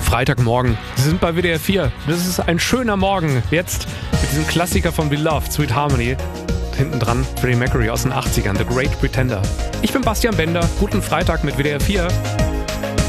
Freitagmorgen. Sie sind bei WDR 4. Das ist ein schöner Morgen. Jetzt mit diesem Klassiker von Beloved, Sweet Harmony. Hinten dran Freddie Mercury aus den 80ern, The Great Pretender. Ich bin Bastian Bender. Guten Freitag mit WDR 4.